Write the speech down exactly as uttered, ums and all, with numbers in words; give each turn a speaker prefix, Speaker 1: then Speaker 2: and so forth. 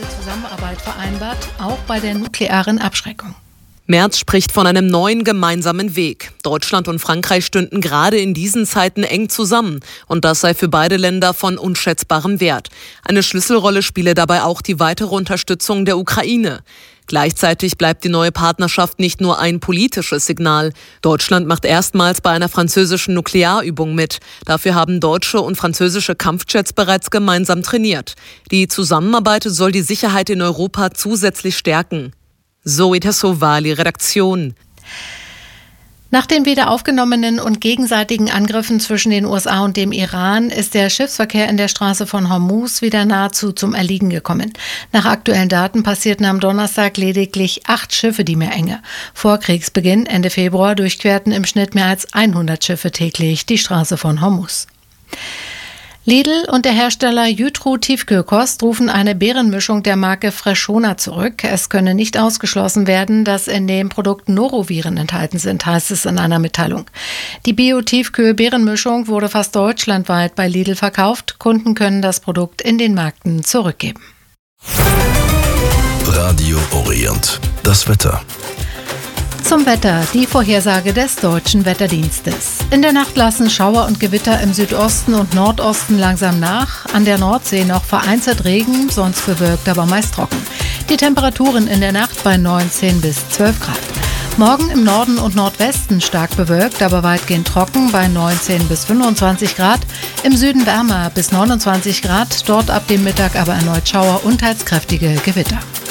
Speaker 1: Zusammenarbeit vereinbart, auch bei der nuklearen Abschreckung.
Speaker 2: Merz spricht von einem neuen gemeinsamen Weg. Deutschland und Frankreich stünden gerade in diesen Zeiten eng zusammen. Und das sei für beide Länder von unschätzbarem Wert. Eine Schlüsselrolle spiele dabei auch die weitere Unterstützung der Ukraine. Gleichzeitig bleibt die neue Partnerschaft nicht nur ein politisches Signal. Deutschland macht erstmals bei einer französischen Nuklearübung mit. Dafür haben deutsche und französische Kampfjets bereits gemeinsam trainiert. Die Zusammenarbeit soll die Sicherheit in Europa zusätzlich stärken. Zoe Tassovali, Redaktion.
Speaker 1: Nach den wieder aufgenommenen und gegenseitigen Angriffen zwischen den U S A und dem Iran ist der Schiffsverkehr in der Straße von Hormuz wieder nahezu zum Erliegen gekommen. Nach aktuellen Daten passierten am Donnerstag lediglich acht Schiffe die Meerenge. Vor Kriegsbeginn Ende Februar durchquerten im Schnitt mehr als hundert Schiffe täglich die Straße von Hormuz. Lidl und der Hersteller Jytro Tiefkühlkost rufen eine Beerenmischung der Marke Freshona zurück. Es könne nicht ausgeschlossen werden, dass in dem Produkt Noroviren enthalten sind, heißt es in einer Mitteilung. Die Bio-Tiefkühl-Beerenmischung wurde fast deutschlandweit bei Lidl verkauft. Kunden können das Produkt in den Märkten zurückgeben.
Speaker 3: Radio Orient. Das Wetter.
Speaker 1: Zum Wetter, die Vorhersage des Deutschen Wetterdienstes. In der Nacht lassen Schauer und Gewitter im Südosten und Nordosten langsam nach. An der Nordsee noch vereinzelt Regen, sonst bewölkt, aber meist trocken. Die Temperaturen in der Nacht bei neunzehn bis zwölf Grad. Morgen im Norden und Nordwesten stark bewölkt, aber weitgehend trocken bei neunzehn bis fünfundzwanzig Grad. Im Süden wärmer bis neunundzwanzig Grad, dort ab dem Mittag aber erneut Schauer und teils kräftige Gewitter.